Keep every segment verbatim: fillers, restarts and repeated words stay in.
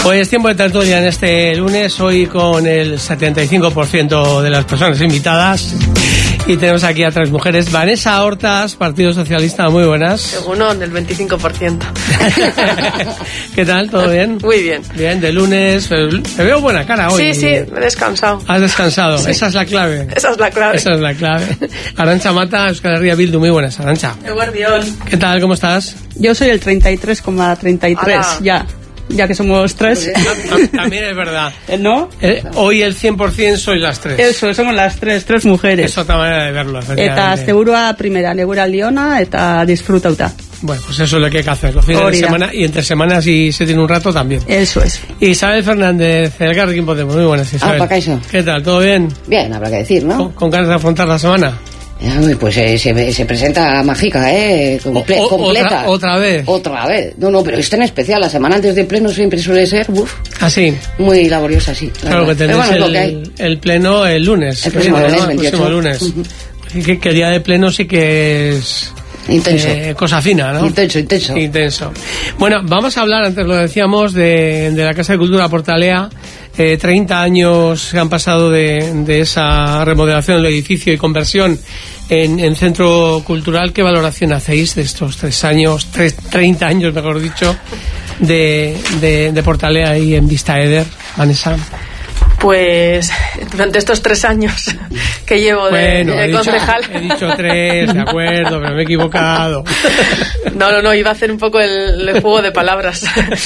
Hoy es tiempo de tertulia en este lunes, hoy con el setenta y cinco por ciento de las personas invitadas. Y tenemos aquí a tres mujeres. Vanessa Hortas, Partido Socialista, muy buenas. Según del veinticinco por ciento. ¿Qué tal? ¿Todo bien? Muy bien. Bien, de lunes. Te veo buena cara hoy. Sí, sí, me he descansado. ¿Has descansado? Sí. Esa es la clave. Esa es la clave. Esa es la clave. Arantxa Mata, Euskal Herria Bildu, muy buenas. Arantxa. ¿Qué tal? ¿Cómo estás? Yo soy el treinta y tres coma treinta y tres, ya. Ya que somos tres. También es verdad. ¿No? Eh, hoy el cien por ciento sois las tres. Eso, somos las tres, tres mujeres. Es otra manera de verlo. Eta astegurua primera, negura liona, eta disfrutauta. Bueno, pues eso es lo que hay que hacer, los fines de semana y entre semanas, si se tiene un rato también. Eso es. Isabel Fernández, Elkarrekin Podemos, muy buenas, Isabel. Ah, Pacaixo. ¿Qué tal? ¿Todo bien? Bien, habrá que decir, ¿no? ¿Con, con ganas de afrontar la semana? Pues eh, se, se presenta mágica, ¿eh? Comple o, completa. Otra, ¿Otra vez? Otra vez. No, no, pero esto en especial, la semana antes del pleno siempre suele ser, uff. ¿Ah, sí? Muy laboriosa, sí. Claro, que tendréis bueno, el, que hay. el pleno el lunes. El próximo lunes, ¿no? El próximo lunes. Uh-huh. que, que el día de pleno sí que es... Intenso. Eh, cosa fina, ¿no? Intenso, intenso. Intenso. Bueno, vamos a hablar, antes lo decíamos, de, de la Casa de Cultura Portalea. Eh, treinta años han pasado de, de esa remodelación del edificio y conversión en, en centro cultural. ¿Qué valoración hacéis de estos tres años, tres, treinta años, mejor dicho, de, de, de Portalea y en Vista Eder, Vanessa? Pues durante estos tres años que llevo de, bueno, de he concejal. Dicho, he dicho tres, de acuerdo, pero me he equivocado. No, no, no, iba a hacer un poco el, el juego de palabras.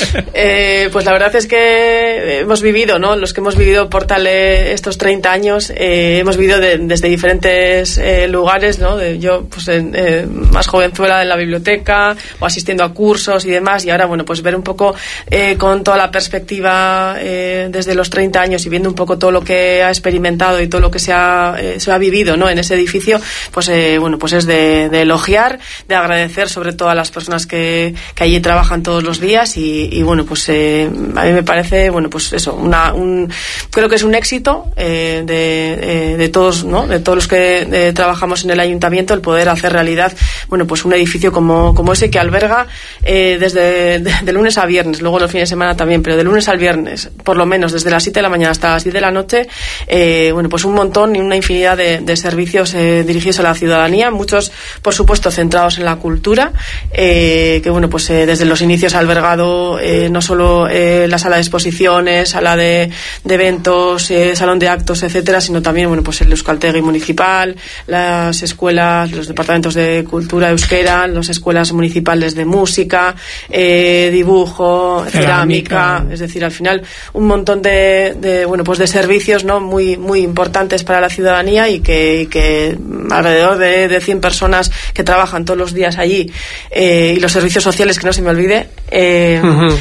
eh, pues la verdad es que hemos vivido, ¿no? Los que hemos vivido Portale estos treinta años, eh, hemos vivido de, desde diferentes eh, lugares, ¿no? De, yo, pues en, eh, más jovenzuela en la biblioteca o asistiendo a cursos y demás, y ahora, bueno, pues ver un poco eh, con toda la perspectiva eh, desde los treinta años y viendo un poco todo lo que ha experimentado y todo lo que se ha, eh, se ha vivido, ¿no? En ese edificio, pues eh, bueno, pues es de, de elogiar, de agradecer sobre todo a las personas que, que allí trabajan todos los días y, y bueno, pues eh, a mí me parece, bueno, pues eso, una, un, creo que es un éxito eh, de, eh, de todos, ¿no? De todos los que eh, trabajamos en el ayuntamiento, el poder hacer realidad, bueno, pues un edificio como, como ese que alberga eh, desde de, de lunes a viernes, luego los fines de semana también, pero de lunes al viernes, por lo menos desde las siete de la mañana hasta las diez de la noche, eh, bueno, pues un montón y una infinidad de, de servicios eh, dirigidos a la ciudadanía, muchos, por supuesto, centrados en la cultura, eh, que bueno, pues eh, desde los inicios ha albergado eh, no solo eh, la sala de exposiciones, sala de, de eventos, eh, salón de actos, etcétera, sino también, bueno, pues el Euskaltegi municipal, las escuelas, los departamentos de cultura euskera, las escuelas municipales de música, eh, dibujo, cerámica, cerámica, es decir, al final un montón de, de bueno, pues de servicios, ¿no? Muy, muy importantes para la ciudadanía y que, y que alrededor de, de cien personas que trabajan todos los días allí, eh, y los servicios sociales, que no se me olvide, eh, uh-huh.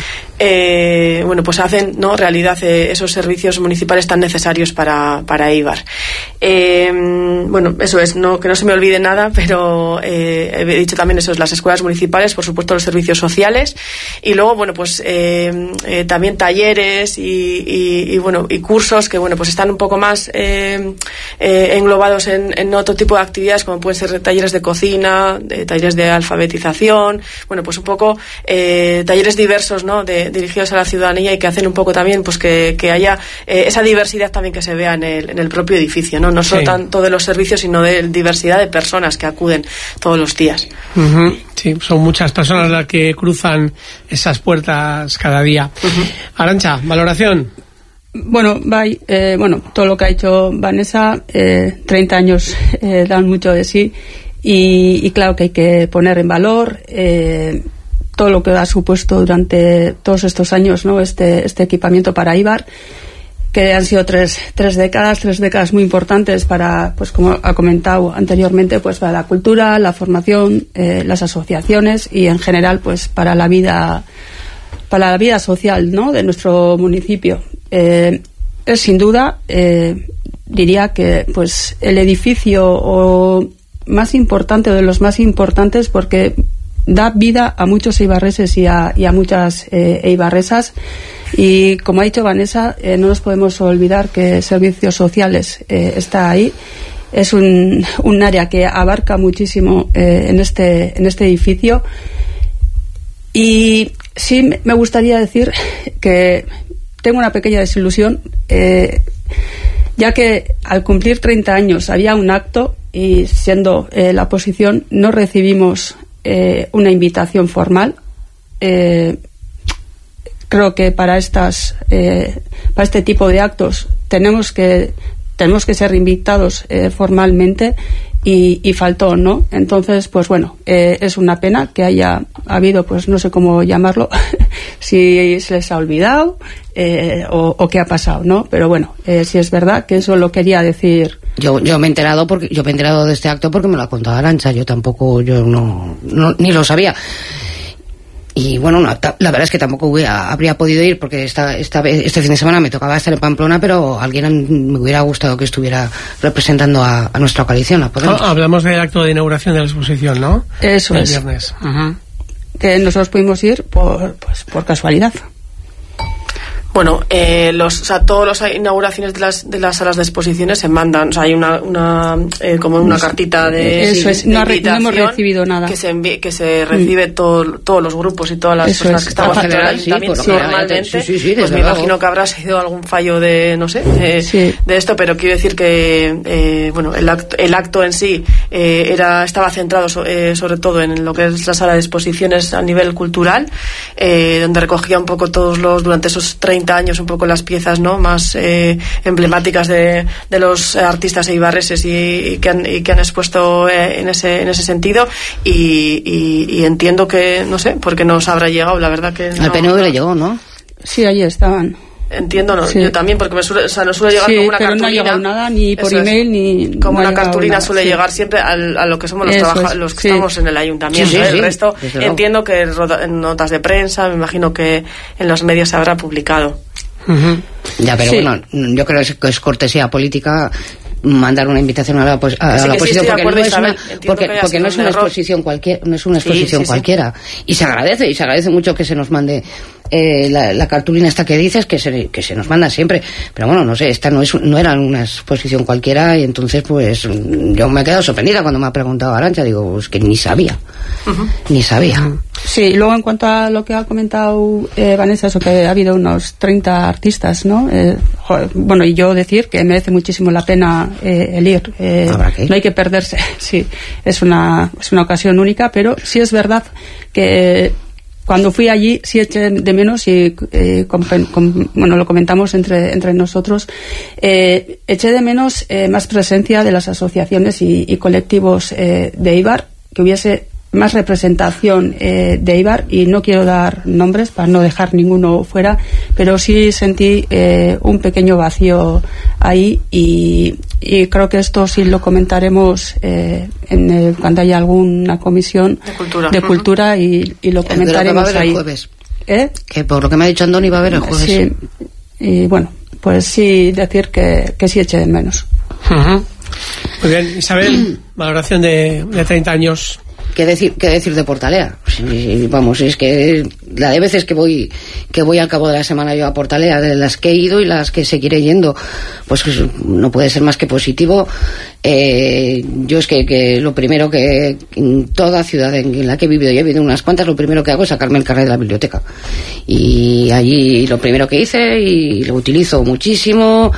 eh, bueno, pues hacen, ¿no? realidad eh, esos servicios municipales tan necesarios para, para Eibar. Eh, bueno, eso es, no, que no se me olvide nada, pero eh, he dicho también eso, es las escuelas municipales, por supuesto los servicios sociales, y luego, bueno, pues eh, eh, también talleres y, y, y bueno, y cursos que, bueno, pues están un poco más eh, eh, englobados en, en otro tipo de actividades, como pueden ser talleres de cocina, de, talleres de alfabetización, bueno, pues un poco eh, talleres diversos, ¿no? De, dirigidos a la ciudadanía y que hacen un poco también, pues que, que haya eh, esa diversidad también que se vea en el, en el propio edificio, ¿no? No solo sí. tanto de los servicios, sino de diversidad de personas que acuden todos los días. Uh-huh. Sí, son muchas personas las que cruzan esas puertas cada día. Uh-huh. Arantxa, valoración. Bueno, bye, eh, bueno, todo lo que ha dicho Vanessa, eh, treinta años eh, dan mucho de sí y, y claro que hay que poner en valor eh, todo lo que ha supuesto durante todos estos años, ¿no? Este, este equipamiento para Eibar, que han sido tres, tres décadas, tres décadas muy importantes para, pues como ha comentado anteriormente, pues para la cultura, la formación, eh, las asociaciones y en general, pues para la vida, para la vida social, ¿no? De nuestro municipio. Eh, es sin duda, eh, diría que pues el edificio o más importante, de los más importantes, porque da vida a muchos eibarreses y a, y a muchas eh, eibarresas, y como ha dicho Vanessa, eh, no nos podemos olvidar que servicios sociales eh, está ahí. Es un, un área que abarca muchísimo eh, en este en este edificio, y sí me gustaría decir que tengo una pequeña desilusión, eh, ya que al cumplir treinta años había un acto y siendo eh, la oposición no recibimos eh, una invitación formal. Eh, creo que para estas eh, para este tipo de actos tenemos que tenemos que ser invitados eh, formalmente y, y faltó, ¿no? Entonces, pues bueno, eh, es una pena que haya habido, pues no sé cómo llamarlo, si se les ha olvidado eh, o, o qué ha pasado, ¿no? Pero bueno, eh, si es verdad que eso lo quería decir. Yo, yo me he enterado porque yo me he enterado de este acto porque me lo ha contado Arantxa. Yo tampoco, yo no, no ni lo sabía. Y bueno, no, ta, la verdad es que tampoco hubiera, habría podido ir porque esta, esta vez, este fin de semana me tocaba estar en Pamplona, pero a alguien me hubiera gustado que estuviera representando a, a nuestra coalición, a Podemos. Ah, hablamos del acto de inauguración de la exposición, ¿no? Eso el es. viernes. Uh-huh. Que nosotros pudimos ir por, pues, por casualidad. Bueno, eh, los, o sea, todas las inauguraciones de las de las salas de exposiciones se mandan, o sea, hay una, una eh, como una cartita de, eso sí, es, de no, re, no hemos recibido nada que se envi que se recibe mm. todo, todos los grupos y todas las eso personas es. que estamos en el ayuntamiento sí, normalmente, sí, sí, sí, pues me luego. imagino que habrá sido algún fallo de no sé eh, sí. de esto, pero quiero decir que eh, bueno, el acto, el acto en sí eh, era estaba centrado so, eh, sobre todo en lo que es la sala de exposiciones a nivel cultural, eh, donde recogía un poco todos los durante esos treinta años un poco las piezas, ¿no?, más eh, emblemáticas de, de los artistas eibarreses y, y, que han, y que han expuesto eh, en ese en ese sentido y, y, y entiendo que no sé por qué nos habrá llegado, la verdad que no, al P N V le llegó, ¿no? Sí, allí estaban. Entiendo, no, sí. Yo también, porque me suele, o sea, nos suele llegar sí, como una pero cartulina. No ha llegado nada, ni por Eso email, es. ni. Como no una cartulina nada, suele sí. llegar siempre al, a lo que somos los, trabaja, los que sí. estamos en el ayuntamiento. Sí, sí, ¿eh? sí, el resto, entiendo que en notas de prensa, me imagino que en los medios se habrá publicado. Uh-huh. Ya, pero sí. bueno, yo creo que es cortesía política mandar una invitación a la, a sí, la oposición sí, porque no es una, porque, porque no es una error. exposición cualquier, no es una exposición sí, sí, cualquiera sí. Y se agradece y se agradece mucho que se nos mande eh, la, la cartulina esta que dices que se, que se nos manda siempre, pero bueno, no sé, esta no es no era una exposición cualquiera y entonces pues yo me he quedado sorprendida cuando me ha preguntado Arantxa, digo, es que ni sabía uh-huh. ni sabía. Sí, y luego en cuanto a lo que ha comentado eh, Vanessa, eso que ha habido unos treinta artistas, ¿no? Eh, joder, bueno, y yo decir que merece muchísimo la pena eh, el ir. Eh, no hay que perderse, sí, es una, es una ocasión única, pero sí es verdad que cuando fui allí sí eché de menos y eh, com, com, bueno, lo comentamos entre, entre nosotros, eh, eché de menos eh, más presencia de las asociaciones y, y colectivos eh, de Eibar, que hubiese más representación eh, de Eibar, y no quiero dar nombres para no dejar ninguno fuera, pero sí sentí eh, un pequeño vacío ahí y, y creo que esto sí lo comentaremos eh, en el, cuando haya alguna comisión de cultura, de cultura uh-huh. y, y lo comentaremos que va a haber ahí. El jueves. ¿Eh? Que por lo que me ha dicho Andoni va a haber el jueves. Sí, y bueno, pues sí decir que, que sí eche de menos. Uh-huh. Muy bien, Isabel, valoración de, de treinta años. ¿Qué decir, qué decir de Portalea? Sí, vamos, es que la de veces que voy que voy al cabo de la semana yo a Portalea, de las que he ido y las que seguiré yendo, pues no puede ser más que positivo. Eh, yo es que, que lo primero que en toda ciudad en la que he vivido, y he vivido unas cuantas, lo primero que hago es sacarme el carnet de la biblioteca. Y allí lo primero que hice, y lo utilizo muchísimo.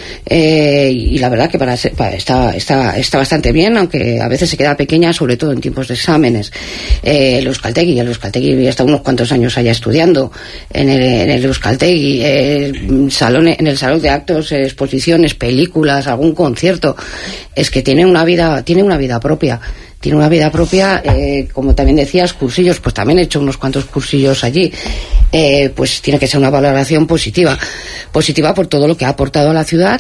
Eh, y la verdad que para, ser, para está, está, está bastante bien, aunque a veces se queda pequeña, sobre todo en tiempos de exámenes. Eh, el Euskaltegi, el Euskaltegi hasta unos cuantos años allá estudiando en el, en el Euskaltegi, eh, salón, en el salón de actos, eh, exposiciones, películas, algún concierto. Es que tiene una vida, tiene una vida propia. Tiene una vida propia, eh, como también decías, cursillos, pues también he hecho unos cuantos cursillos allí. Eh, pues tiene que ser una valoración positiva. Positiva por todo lo que ha aportado a la ciudad,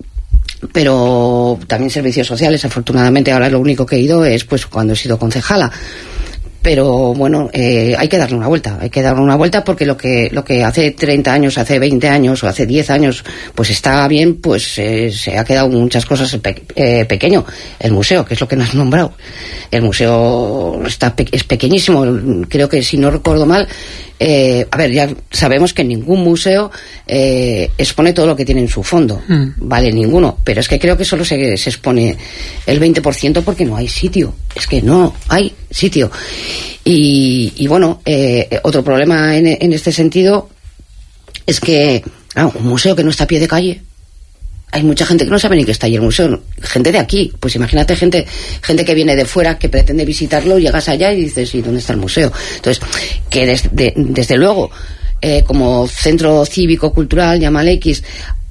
pero también servicios sociales. Afortunadamente ahora lo único que he ido es pues cuando he sido concejala. Pero bueno, eh, hay que darle una vuelta, hay que darle una vuelta porque lo que lo que hace treinta años, hace veinte años o hace diez años, pues está bien, pues eh, se ha quedado muchas cosas pe- eh, pequeño. El museo, que es lo que nos has nombrado, el museo está pe- es pequeñísimo, creo que si no recuerdo mal, eh, a ver, ya sabemos que ningún museo eh, expone todo lo que tiene en su fondo, mm. vale, ninguno, pero es que creo que solo se, se expone el veinte por ciento porque no hay sitio, es que no hay sitio. Y, y bueno, eh, otro problema en, en este sentido es que Claro, un museo que no está a pie de calle. Hay mucha gente que no sabe ni que está ahí el museo, gente de aquí. Pues imagínate gente gente que viene de fuera, que pretende visitarlo, llegas allá y dices, ¿y dónde está el museo? Entonces, que des, de, desde luego, eh, como centro cívico-cultural, llámale X,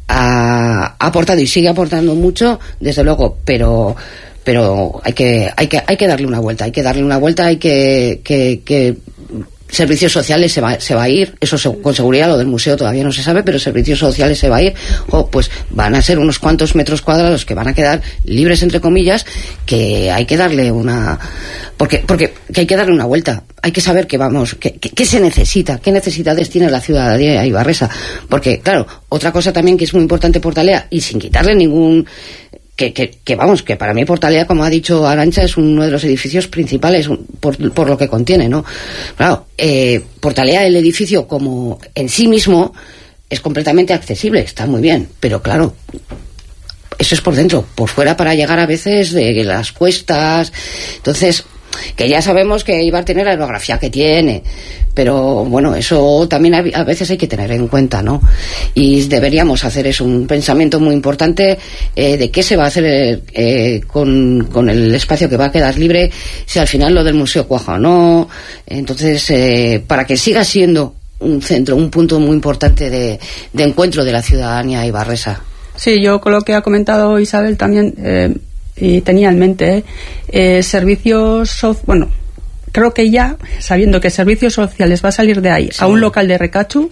ha, ha aportado y sigue aportando mucho, desde luego, pero pero hay que hay que hay que darle una vuelta, hay que darle una vuelta, hay que que, que servicios sociales se va, se va a ir, eso se, con seguridad, lo del museo todavía no se sabe, pero servicios sociales se va a ir, o pues van a ser unos cuantos metros cuadrados que van a quedar libres, entre comillas, que hay que darle una, porque porque que hay que darle una vuelta, hay que saber que vamos, que, que, que se necesita, qué necesidades tiene la ciudadanía ibarresa, porque claro, otra cosa también que es muy importante Portalea, y sin quitarle ningún Que, que, que vamos, que para mí Portalea, como ha dicho Arantxa, es uno de los edificios principales por, por lo que contiene, ¿no? Claro, eh, Portalea, el edificio como en sí mismo, es completamente accesible, está muy bien, pero claro, eso es por dentro, por fuera para llegar a veces de las cuestas, entonces, que ya sabemos que iba a tener la aerografía que tiene, pero bueno, eso también a veces hay que tener en cuenta, ¿no? Y deberíamos hacer eso, un pensamiento muy importante eh, de qué se va a hacer eh, con, con el espacio que va a quedar libre, si al final lo del museo cuaja o no. Entonces, eh, para que siga siendo un centro, un punto muy importante de, de encuentro de la ciudadanía ibarresa. Sí, yo con lo que ha comentado Isabel también eh, y tenía en mente eh, eh, servicios so- bueno creo que ya sabiendo que servicios sociales va a salir de ahí sí. a un local de Recachu,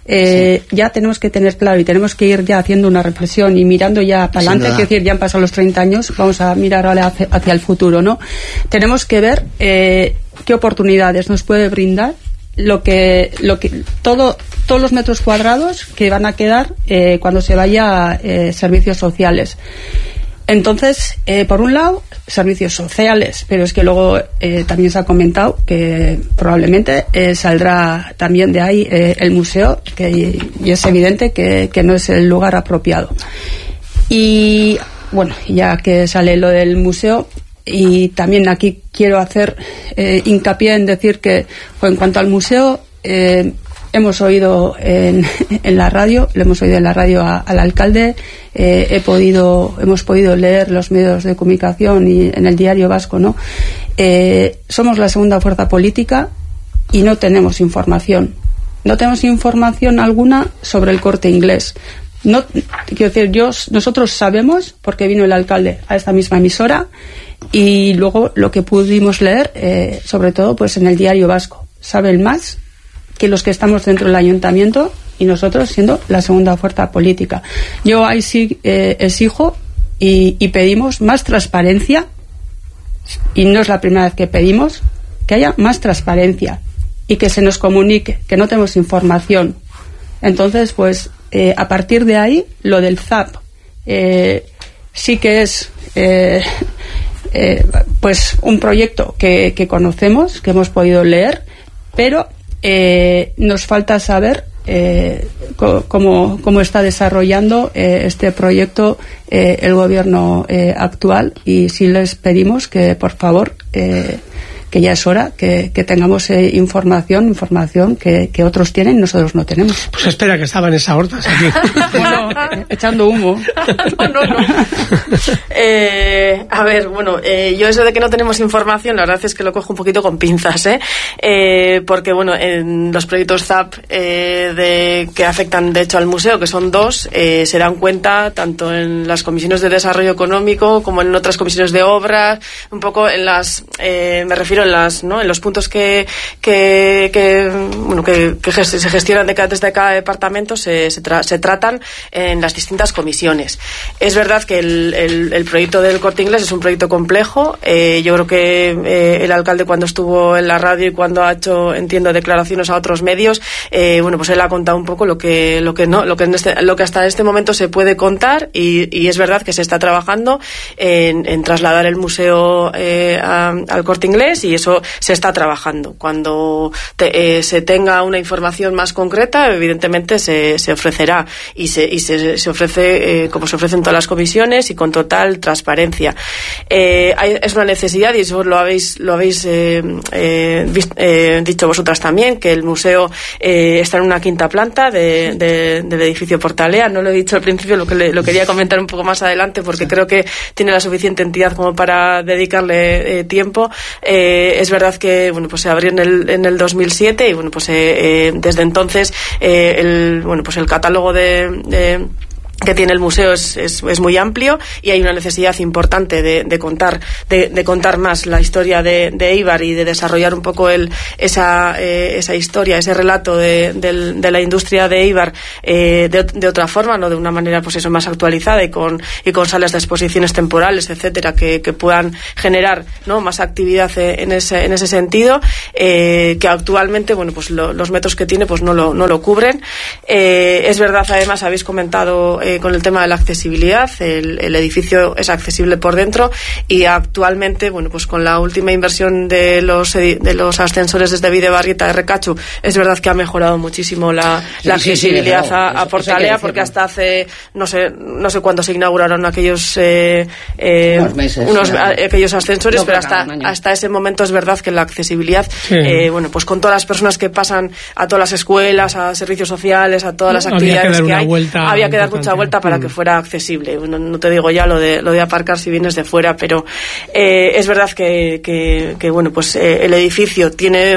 eh, sí. ya tenemos que tener claro y tenemos que ir ya haciendo una reflexión y mirando ya para adelante, es decir, ya han pasado los treinta años, vamos a mirar ahora hacia, hacia el futuro, ¿no? Tenemos que ver eh, qué oportunidades nos puede brindar lo que lo que todo todos los metros cuadrados que van a quedar eh, cuando se vaya a eh, servicios sociales. Entonces, eh, por un lado, servicios sociales, pero es que luego eh, también se ha comentado que probablemente eh, saldrá también de ahí eh, el museo, que, y es evidente que, que no es el lugar apropiado. Y bueno, ya que sale lo del museo, y también aquí quiero hacer eh, hincapié en decir que pues, en cuanto al museo, eh, hemos oído en, en la radio, le hemos oído en la radio a, al alcalde, eh, he podido, hemos podido leer los medios de comunicación y en el Diario Vasco, ¿no? Eh, somos la segunda fuerza política y no tenemos información, no tenemos información alguna sobre el Corte Inglés. No, quiero decir, yo, nosotros sabemos porque vino el alcalde a esta misma emisora y luego lo que pudimos leer, eh, sobre todo, pues en el Diario Vasco, saben más que los que estamos dentro del ayuntamiento y nosotros siendo la segunda fuerza política. Yo ahí sí eh, exijo y, y pedimos más transparencia, y no es la primera vez que pedimos que haya más transparencia y que se nos comunique que no tenemos información. Entonces, pues eh, a partir de ahí, lo del Z A P eh, sí que es eh, eh, pues un proyecto que, que conocemos, que hemos podido leer, pero Eh, nos falta saber eh, co- cómo, cómo está desarrollando eh, este proyecto eh, el gobierno eh, actual, y si les pedimos que por favor eh, que ya es hora que, que tengamos eh, información información que, que otros tienen y nosotros no tenemos. Pues espera, que estaban esas hortas aquí. Bueno, eh, echando humo. no, no, no. Eh, a ver, bueno, eh, yo eso de que no tenemos información, la verdad es que lo cojo un poquito con pinzas, ¿eh? Eh, porque, bueno, en los proyectos Z A P eh, de, que afectan, de hecho, al museo, que son dos, eh, se dan cuenta tanto en las comisiones de desarrollo económico como en otras comisiones de obras, un poco en las, eh, me refiero en las, ¿no? En los puntos que, que, que bueno, que, que gest- se gestionan de cada, desde cada departamento se, se, tra- se tratan en las distintas comisiones. Es verdad que el, el, el proyecto del Corte Inglés es un proyecto complejo. Eh, yo creo que eh, el alcalde, cuando estuvo en la radio y cuando ha hecho, entiendo, declaraciones a otros medios, eh, bueno, pues él ha contado un poco lo que, lo que no, lo que en este, lo que hasta este momento se puede contar, y, y es verdad que se está trabajando en, en trasladar el museo eh, a, al Corte Inglés, y y eso se está trabajando. Cuando te, eh, se tenga una información más concreta, evidentemente se, se ofrecerá y se, y se, se ofrece eh, como se ofrecen todas las comisiones y con total transparencia. Eh, hay, es una necesidad, y eso lo habéis lo habéis eh, eh, visto, eh, dicho vosotras también, que el museo eh, está en una quinta planta de, de, del edificio Portalea. No lo he dicho al principio, lo que le, lo quería comentar un poco más adelante, porque creo que tiene la suficiente entidad como para dedicarle eh, tiempo. Eh, es verdad que bueno, pues se abrió en el, en el dos mil siete y bueno, pues eh, eh, desde entonces eh, el bueno, pues el catálogo de, de que tiene el museo es, es, es muy amplio, y hay una necesidad importante de, de contar de, de contar más la historia de, de Eibar y de desarrollar un poco el, esa, eh, esa historia, ese relato de, de, de la industria de Eibar eh, de, de otra forma, no de una manera pues eso más actualizada y con, y con salas de exposiciones temporales, etcétera, que, que puedan generar, ¿no?, más actividad en ese, en ese sentido, eh, que actualmente bueno pues lo, los metros que tiene pues no lo, no lo cubren. Eh, es verdad, además habéis comentado eh, con el tema de la accesibilidad, el, el edificio es accesible por dentro, y actualmente bueno pues con la última inversión de los de los ascensores desde Bidebarrieta de Recachu, es verdad que ha mejorado muchísimo la, sí, la sí, accesibilidad sí, a, eso, a Portalea, eso porque hasta hace no sé no sé cuándo se inauguraron aquellos eh, eh, unos meses, unos, ya. aquellos ascensores, No, pero hasta hasta ese momento es verdad que la accesibilidad sí. eh, bueno pues con todas las personas que pasan a todas las escuelas, a servicios sociales, a todas las había actividades que, que hay, había que dar importante. mucha vuelta para mm. que fuera accesible. No, no te digo ya lo de lo de aparcar si vienes de fuera, pero eh, es verdad que, que, que bueno pues eh, el edificio tiene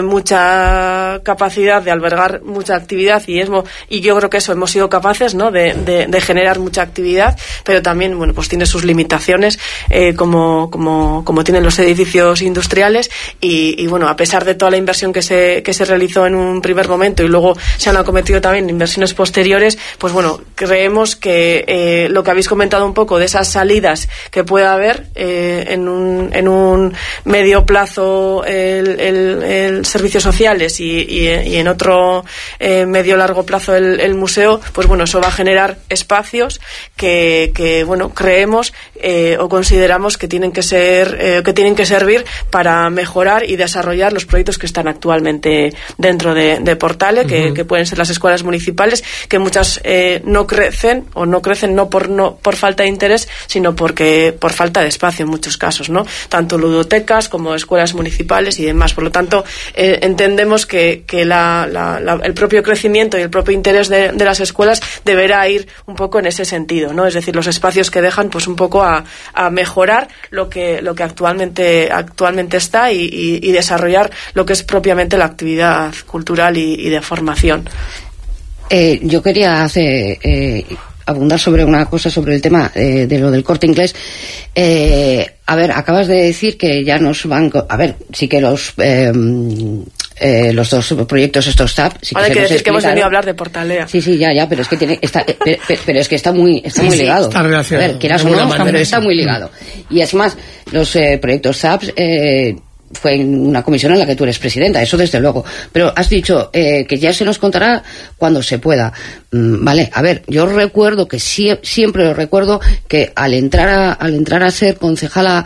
mucha capacidad de albergar mucha actividad, y es y yo creo que eso hemos sido capaces, ¿no?, de, de, de generar mucha actividad, pero también bueno pues tiene sus limitaciones eh, como como como tienen los edificios industriales, y, y bueno a pesar de toda la inversión que se que se realizó en un primer momento y luego se han acometido también inversiones posteriores, pues bueno creemos que eh, lo que habéis comentado un poco de esas salidas que pueda haber eh, en un en un medio plazo el, el, el servicios sociales y, y, y en otro eh, medio largo plazo el, el museo, pues bueno eso va a generar espacios que, que bueno creemos eh, o consideramos que tienen que ser eh, que tienen que servir para mejorar y desarrollar los proyectos que están actualmente dentro de, de Portale, que, uh-huh. que pueden ser las escuelas municipales, que muchas eh, no crecen o no crecen no por no por falta de interés, sino porque por falta de espacio en muchos casos, ¿no? Tanto ludotecas como escuelas municipales y demás. Por lo tanto, eh, entendemos que, que la, la, la, el propio crecimiento y el propio interés de, de las escuelas deberá ir un poco en ese sentido, ¿no? Es decir, los espacios que dejan, pues un poco a, a mejorar lo que lo que actualmente actualmente está y, y, y desarrollar lo que es propiamente la actividad cultural y, y de formación. Eh, yo quería hacer eh, abundar sobre una cosa, sobre el tema eh, de lo del Corte Inglés. Eh, a ver, acabas de decir que ya nos van... A ver, sí que los... Eh, Eh, los dos proyectos estos T A P sí que hay se que nos decir que hemos venido a explicaron. hablar de Portalea. Sí, sí, ya, ya, pero es que tiene está, eh, pero, pero es que está muy está sí, muy sí, ligado. Está relacionado. A ver, quieras o no, está, pero está muy ligado. Y es más, los eh, proyectos T A P eh, fue en una comisión en la que tú eres presidenta, eso desde luego. Pero has dicho eh, que ya se nos contará cuando se pueda. Mm, vale, a ver, yo recuerdo que sie- siempre lo recuerdo que al entrar a, al entrar a ser concejala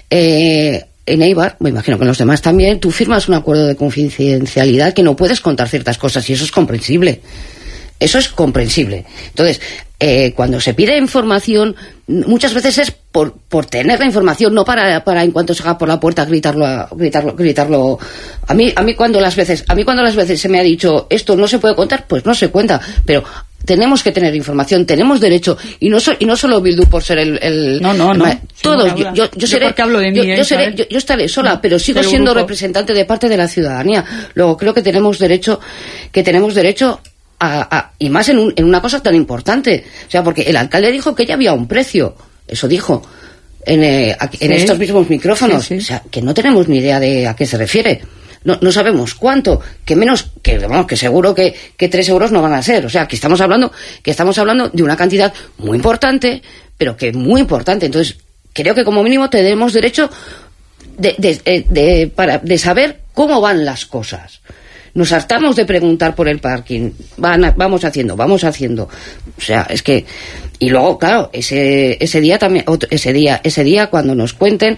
eh, en Eibar, me imagino que en los demás también, tú firmas un acuerdo de confidencialidad que no puedes contar ciertas cosas, y eso es comprensible. Eso es comprensible. Entonces, eh, cuando se pide información, muchas veces es por, por tener la información, no para, para en cuanto salga por la puerta gritarlo, a, gritarlo, gritarlo. A mí, a mí cuando las veces, a mí cuando las veces se me ha dicho esto no se puede contar, pues no se cuenta. Pero tenemos que tener información, tenemos derecho, y no so, y no solo Bildu por ser el, el no no el, no todos sí, yo, yo, yo seré yo, hablo de mí, yo, yo, ¿eh? seré yo, yo estaré sola, no, pero sigo siendo grupo. representante de parte de la ciudadanía. Luego creo que tenemos derecho que tenemos derecho A, a, y más en, un, en una cosa tan importante, o sea, porque el alcalde dijo que ya había un precio, eso dijo en, eh, aquí, en sí. estos mismos micrófonos, sí, sí. O sea, que no tenemos ni idea de a qué se refiere, no, no sabemos cuánto, que menos, que vamos, que seguro que, que tres euros no van a ser, o sea, que estamos hablando, que estamos hablando de una cantidad muy importante, pero que muy importante. Entonces, creo que como mínimo tenemos derecho de, de, de, de, para, de saber cómo van las cosas. Nos hartamos de preguntar por el parking. Van, vamos haciendo, vamos haciendo. O sea, es que... Y luego, claro, ese ese día también... Otro, ese día ese día cuando nos cuenten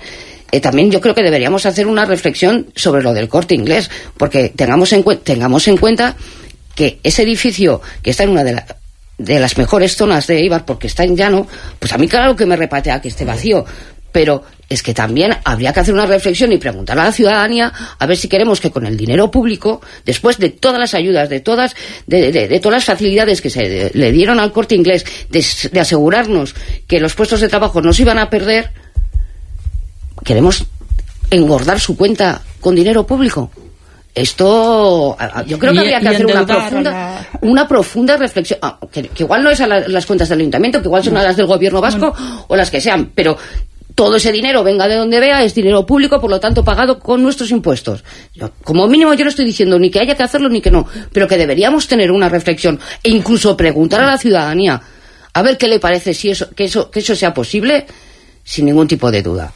eh, también yo creo que deberíamos hacer una reflexión sobre lo del Corte Inglés, porque tengamos en, tengamos en cuenta que ese edificio que está en una de, la, de las mejores zonas de Eibar, porque está en llano, pues a mí claro que me repatea que esté vacío, pero es que también habría que hacer una reflexión y preguntar a la ciudadanía a ver si queremos que con el dinero público, después de todas las ayudas, de todas de, de, de todas las facilidades que se de, le dieron al Corte Inglés, de, de asegurarnos que los puestos de trabajo no se iban a perder, queremos engordar su cuenta con dinero público. Esto, yo creo que y, habría que hacer una profunda, la... una profunda reflexión, ah, que, que igual no es a la, las cuentas del ayuntamiento, que igual son a las del gobierno vasco, bueno, o las que sean, pero todo ese dinero, venga de donde vea, es dinero público, por lo tanto pagado con nuestros impuestos. Yo, como mínimo yo no estoy diciendo ni que haya que hacerlo ni que no, pero que deberíamos tener una reflexión e incluso preguntar a la ciudadanía a ver qué le parece si eso, que eso, que eso sea posible, sin ningún tipo de duda.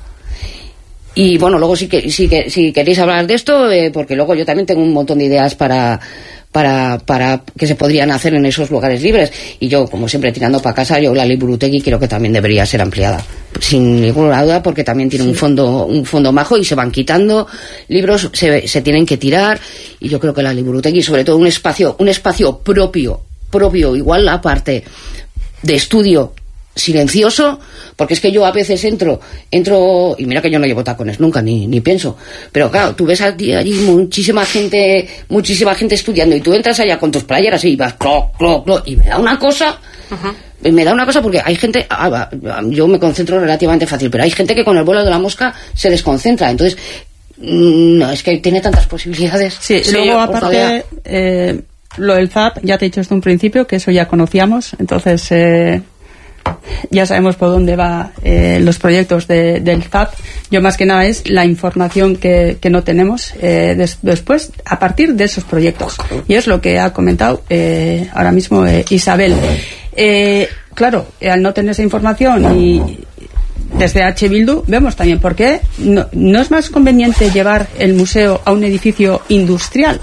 Y bueno, luego sí que, sí que, si queréis hablar de esto, eh, porque luego yo también tengo un montón de ideas para, para, para que se podrían hacer en esos lugares libres. Y yo, como siempre, tirando para casa, yo la Liburutegui creo que también debería ser ampliada. Sin ninguna duda, porque también tiene sí. un fondo, un fondo majo y se van quitando libros, se, se tienen que tirar. Y yo creo que la Liburutegui, sobre todo un espacio, un espacio propio, propio, igual aparte, de estudio, silencioso, porque es que yo a veces entro, entro, y mira que yo no llevo tacones nunca, ni, ni pienso, pero claro, tú ves allí, allí muchísima gente, muchísima gente estudiando, y tú entras allá con tus playeras y vas, cloc, cloc, cloc, y me da una cosa, uh-huh. me da una cosa porque hay gente, ah, yo me concentro relativamente fácil, pero hay gente que con el vuelo de la mosca se desconcentra, entonces, no, es que tiene tantas posibilidades. Sí, sí luego aparte, eh, lo del Z A P, ya te he dicho desde un principio, que eso ya conocíamos, entonces, eh, ya sabemos por dónde van eh, los proyectos de, del Z A P. Yo más que nada es la información que, que no tenemos eh, des, después a partir de esos proyectos, y es lo que ha comentado eh, ahora mismo eh, Isabel. Eh, claro, eh, al no tener esa información, y desde H. Bildu vemos también por qué no, no es más conveniente llevar el museo a un edificio industrial.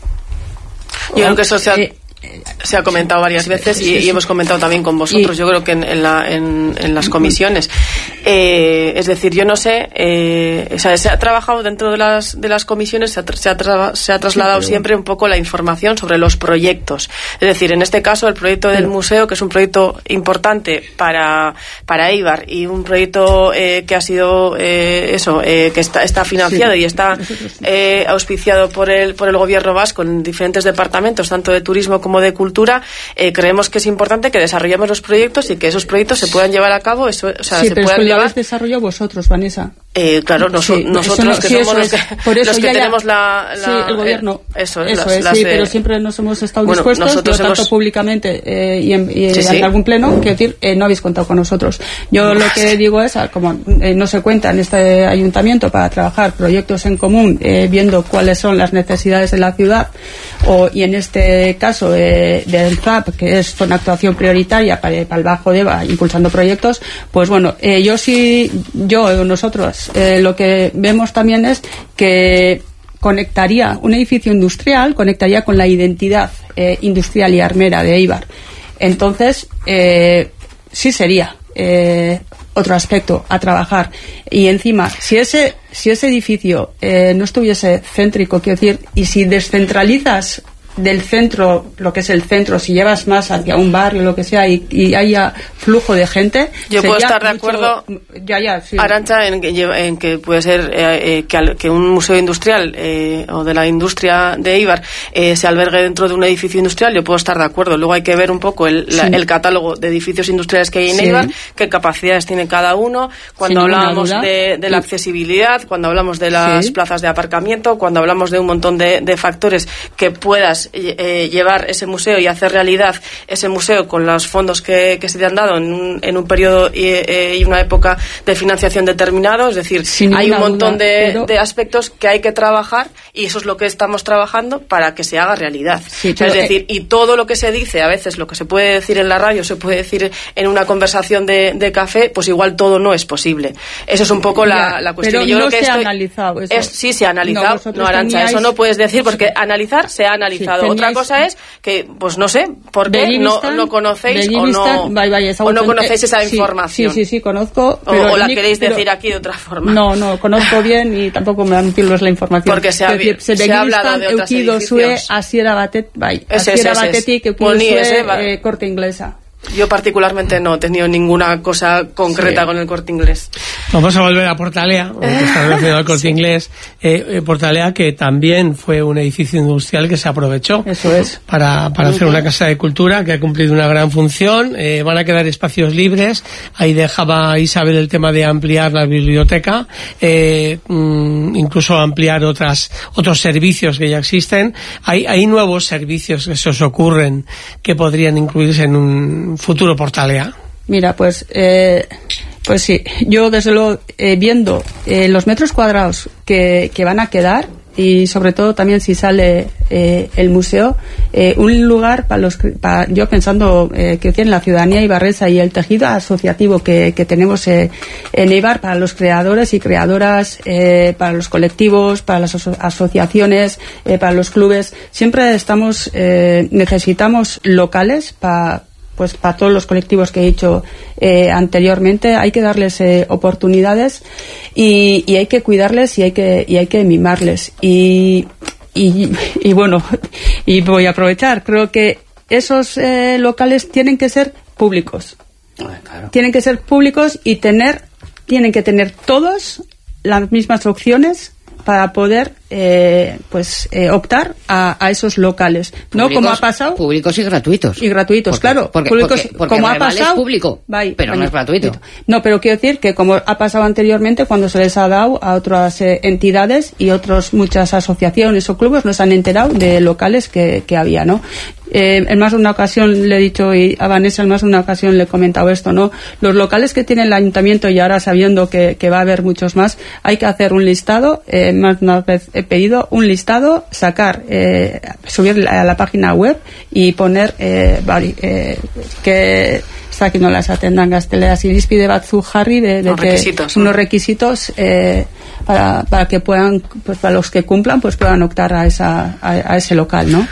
Yo creo que eso se ha... Eh, se ha comentado varias veces y, y hemos comentado también con vosotros, yo creo que en, en, la, en, en las comisiones. Eh, es decir, yo no sé, eh, o sea, se ha trabajado dentro de las, de las comisiones, se ha, se ha, tra, se ha trasladado sí, pero... siempre un poco la información sobre los proyectos. Es decir, en este caso, el proyecto del sí. museo, que es un proyecto importante para, para Eibar y un proyecto eh, que ha sido, eh, eso, eh, que está, está financiado sí. y está eh, auspiciado por el, por el gobierno vasco en diferentes departamentos, tanto de turismo como de cultura, eh, creemos que es importante que desarrollemos los proyectos y que esos proyectos se puedan llevar a cabo, eso, o sea, sí, se pero puedan es que llevar... lo habéis desarrollado vosotros, Vanessa. Eh, claro, nos, sí, nosotros no, que sí, somos los que, por eso los que ya, tenemos la, la... Sí, el gobierno. Eh, eso, eso las, es, las sí, de... pero siempre nos hemos estado bueno, dispuestos, yo hemos... tanto públicamente eh, y en, y sí, en sí. algún pleno, quiero decir, eh, no habéis contado con nosotros. Yo lo que digo es, como eh, no se cuenta en este ayuntamiento para trabajar proyectos en común, eh, viendo cuáles son las necesidades de la ciudad, o, y en este caso eh, del Z A P, que es una actuación prioritaria para, para el Bajo Deva, impulsando proyectos, pues bueno, eh, yo sí, yo, nosotros, eh, lo que vemos también es que conectaría un edificio industrial, conectaría con la identidad eh, industrial y armera de Eibar. Entonces, eh, sí sería eh, otro aspecto a trabajar. Y encima, si ese, si ese edificio eh, no estuviese céntrico, quiero decir, y si descentralizas del centro, lo que es el centro, si llevas más hacia un barrio, lo que sea, y, y haya flujo de gente, yo puedo estar de mucho, acuerdo, ya, ya, sí. Arantxa, en que, en que puede ser eh, eh, que, al, que un museo industrial eh, o de la industria de Eibar eh, se albergue dentro de un edificio industrial. Yo puedo estar de acuerdo. Luego hay que ver un poco el, la, sí. el catálogo de edificios industriales que hay en sí. Eibar, qué capacidades tiene cada uno, cuando Sin hablábamos de, de la accesibilidad, cuando hablamos de las sí. plazas de aparcamiento, cuando hablamos de un montón de, de factores que puedas Eh, llevar ese museo y hacer realidad ese museo con los fondos que, que se te han dado en un, en un periodo y, eh, y una época de financiación determinado. Es decir, Sin hay un montón duda, de, pero... de aspectos que hay que trabajar, y eso es lo que estamos trabajando para que se haga realidad. Sí, pero, o sea, es decir, eh... y todo lo que se dice, a veces lo que se puede decir en la radio, se puede decir en una conversación de, de café, pues igual todo no es posible. Eso es un poco la, ya, la cuestión. Pero Yo no creo que se estoy... ha analizado eso. Es, sí, se ha analizado. No, no Arantxa, teníais... eso no puedes decir, porque analizar se ha analizado. organizado. teníais, Otra cosa es que, pues no sé, ¿por qué no, no conocéis o no, vai, vai, o no conocéis esa sí, información? Sí, sí, sí, conozco. O, pero o la ni, queréis pero, decir aquí de otra forma. No, no, conozco bien y tampoco me dan pilos la información. Porque se ha, decir, se se ha hablado de otros edificios. Asiera batet, bai, ese, asiera ese, ese, batetik ese. Eukidozue eh, Corte Inglesa. Yo particularmente no he tenido ninguna cosa concreta sí. con el Corte Inglés. Vamos a volver a Portalea, que está relacionado al Corte sí. Inglés. Eh, eh, Portalea, que también fue un edificio industrial que se aprovechó Eso es. para, para hacer una casa de cultura que ha cumplido una gran función. Eh, van a quedar espacios libres. Ahí dejaba Isabel el tema de ampliar la biblioteca, eh, mm, incluso ampliar otras otros servicios que ya existen. Hay, hay nuevos servicios que se os ocurren que podrían incluirse en un futuro Portalea. Mira, pues eh, pues sí, yo desde luego eh, viendo eh, los metros cuadrados que, que van a quedar y sobre todo también si sale eh, el museo, eh, un lugar para los para, yo pensando eh, que tiene la ciudadanía ibarresa y el tejido asociativo que, que tenemos eh, en Eibar para los creadores y creadoras, eh, para los colectivos, para las aso asociaciones, eh, para los clubes, siempre estamos eh, necesitamos locales para pues para todos los colectivos que he dicho eh, anteriormente. Hay que darles eh, oportunidades y, y hay que cuidarles y hay que y hay que mimarles y y, y bueno, y voy a aprovechar, creo que esos eh, locales tienen que ser públicos. Claro. Tienen que ser públicos y tener tienen que tener todos las mismas opciones para poder eh, pues eh, optar a, a esos locales, no públicos, como ha pasado, públicos y gratuitos y gratuitos, porque, claro, porque, públicos porque, porque como ha pasado, es público, vai, pero vai, no es gratuito. No, pero quiero decir que como ha pasado anteriormente cuando se les ha dado a otras eh, entidades y otros muchas asociaciones o clubes no se han enterado de locales que, que había, ¿no? Eh, en más de una ocasión le he dicho y a Vanessa en más de una ocasión le he comentado esto, ¿no? Los locales que tiene el ayuntamiento y ahora sabiendo que, que va a haber muchos más, hay que hacer un listado, eh, más de una vez he pedido un listado, sacar, eh, subir a la página web y poner eh, bari, eh, que hasta que no las atendan gazteleas y irizpide batzu jarri de, de unos que requisitos, unos ¿no? requisitos eh, para, para que puedan, pues para los que cumplan, pues puedan optar a esa a, a ese local, ¿no?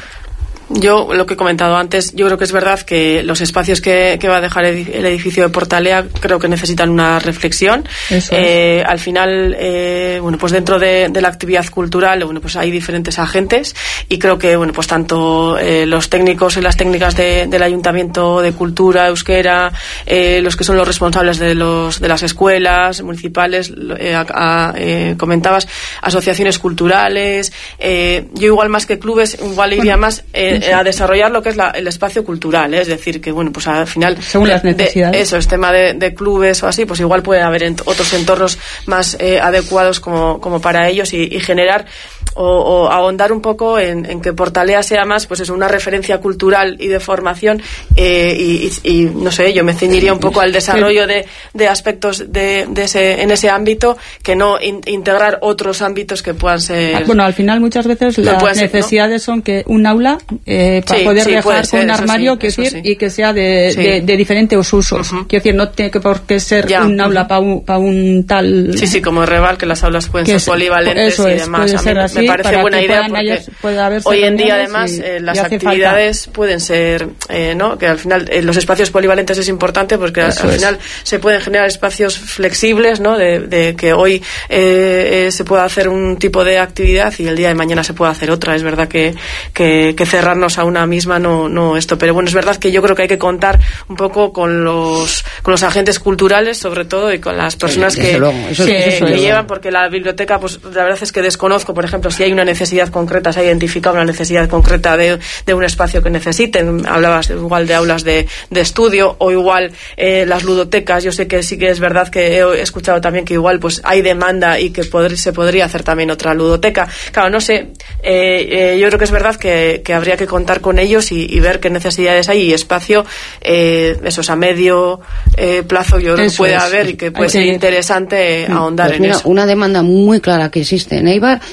Yo, lo que he comentado antes, yo creo que es verdad que los espacios que, que va a dejar el edificio de Portalea creo que necesitan una reflexión. Eso eh, es. Al final, eh, bueno, pues dentro de, de la actividad cultural, bueno, pues hay diferentes agentes y creo que, bueno, pues tanto eh, los técnicos y las técnicas de, del Ayuntamiento de Cultura, Euskera, eh, los que son los responsables de los de las escuelas municipales, eh, a, a, eh, comentabas, asociaciones culturales, eh, yo igual más que clubes, igual iría bueno. más eh, a desarrollar lo que es la, el espacio cultural, ¿eh? Es decir, que bueno, pues al final según las necesidades, de, eso es tema de, de clubes o así, pues igual puede haber ent otros entornos más eh, adecuados como, como para ellos y, y generar o, o ahondar un poco en, en que Portalea sea más, pues es una referencia cultural y de formación eh, y, y, y no sé, yo me ceñiría un poco al desarrollo de, de aspectos de, de ese, en ese ámbito, que no in, integrar otros ámbitos que puedan ser. Bueno, al final muchas veces las necesidades ser, ¿no? Son que un aula eh, para sí, poder sí, dejar ser, con un armario sí, que decir, sí. y que sea de, sí. de, de diferentes usos. Uh-huh. Quiero decir, no tiene que por qué ser ya. un aula uh-huh. para un, pa un tal. Sí, sí, como Reval, que las aulas pueden ser polivalentes eso y es, demás. A mí ser así, me parece buena idea porque haya, hoy en día además y, eh, las actividades falta. pueden ser, eh, ¿no? Que al final eh, los espacios polivalentes es importante porque al, al final se pueden generar espacios flexibles, ¿no? De, de que hoy eh, eh, se pueda hacer un tipo de actividad y el día de mañana se pueda hacer otra. Es verdad que, que, que cerrarnos a una misma no, no esto, pero bueno, es verdad que yo creo que hay que contar un poco con los con los agentes culturales sobre todo y con las personas sí, que, eso, que, eso, que eso, llevan, porque la biblioteca, pues la verdad es que desconozco, por ejemplo, si hay una necesidad concreta, se ha identificado una necesidad concreta de, de un espacio que necesiten. Hablabas igual de aulas de, de estudio o igual eh, las ludotecas. Yo sé que sí que es verdad que he escuchado también que igual pues hay demanda y que pod- se podría hacer también otra ludoteca. Claro, no sé, eh, eh, yo creo que es verdad que, que habría que contar con ellos y, y ver qué necesidades hay y espacio, eh, eso es a medio eh, plazo, yo creo que puede es. haber y que puede hay ser que... interesante ahondar pues en mira, eso. Una demanda muy clara que existe en Eibar es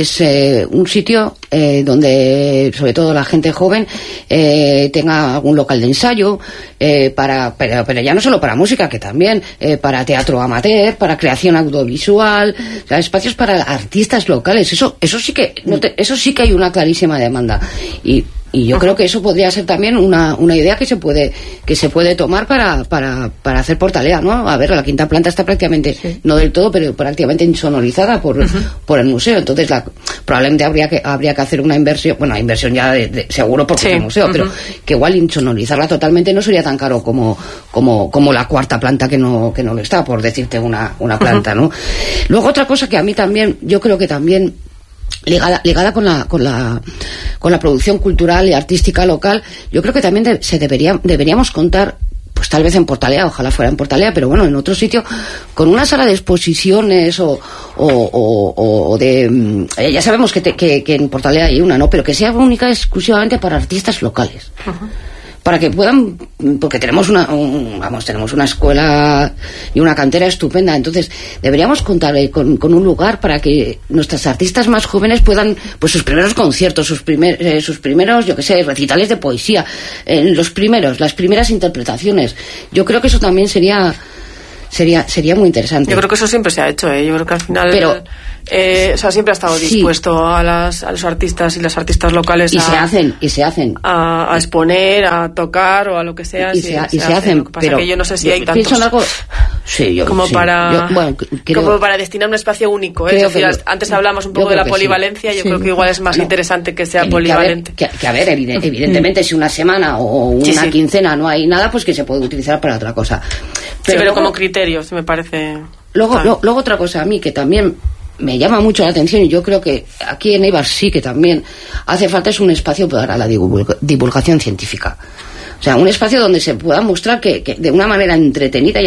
es eh, un sitio eh, donde sobre todo la gente joven eh, tenga algún local de ensayo eh, para pero, pero ya no solo para música, que también eh, para teatro amateur, para creación audiovisual, o sea, espacios para artistas locales. Eso eso sí que no te, eso sí que hay una clarísima demanda, y Y yo creo que eso podría ser también una, una idea que se puede que se puede tomar para, para, para hacer Portalea, ¿no? A ver, la quinta planta está prácticamente, sí. no del todo, pero prácticamente insonorizada por, uh-huh. por el museo. Entonces, la, probablemente habría que habría que hacer una inversión, bueno, inversión ya de, de, seguro porque sí. es el museo, uh-huh. pero que igual insonorizarla totalmente no sería tan caro como como como la cuarta planta que no que no lo está, por decirte una, una planta, uh-huh. ¿no? Luego, otra cosa que a mí también, yo creo que también ligada ligada con la con la con la producción cultural y artística local, yo creo que también de, se debería deberíamos contar, pues tal vez en Portalea, ojalá fuera en Portalea, pero bueno, en otro sitio, con una sala de exposiciones o o, o, o de eh, ya sabemos que, te, que que en Portalea hay una, no, pero que sea única exclusivamente para artistas locales. Uh-huh. Para que puedan, porque tenemos una un, vamos tenemos una escuela y una cantera estupenda, entonces deberíamos contar eh, con, con un lugar para que nuestras artistas más jóvenes puedan, pues sus primeros conciertos, sus primer, eh, sus primeros, yo que sé, recitales de poesía, eh, los primeros, las primeras interpretaciones. Yo creo que eso también sería sería sería muy interesante. Yo creo que eso siempre se ha hecho, ¿eh? Yo creo que al final pero eh, o sea, siempre ha estado dispuesto sí. a las a los artistas y las artistas locales y a, se hacen y se hacen a, a exponer, a tocar o a lo que sea, y sí, se, ha, se, y se hace. hacen, Lo que pasa pero que yo no sé si yo hay tantos pienso algo, sí, yo, como sí, para yo, bueno, creo, como para destinar un espacio único, ¿eh? Es decir, lo, antes hablamos un poco de la polivalencia, sí. yo sí. creo que igual es más no, interesante que sea que, polivalente. Que a ver, que, que a ver evident, evidentemente si una semana o una sí, sí. quincena no hay nada, pues que se puede utilizar para otra cosa. Pero, sí, pero luego, como criterio, me parece. Luego, lo, luego otra cosa a mí que también me llama mucho la atención, y yo creo que aquí en Eibar sí que también hace falta, es un espacio para la divulgación científica. O sea, un espacio donde se pueda mostrar que, que de una manera entretenida y